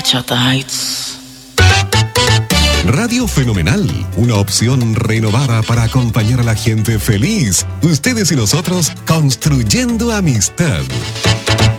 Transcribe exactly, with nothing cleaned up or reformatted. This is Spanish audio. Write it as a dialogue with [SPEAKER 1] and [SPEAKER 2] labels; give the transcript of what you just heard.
[SPEAKER 1] Bachata Heights.
[SPEAKER 2] Radio Fenomenal, una opción renovada para acompañar a la gente feliz. Ustedes y nosotros construyendo amistad.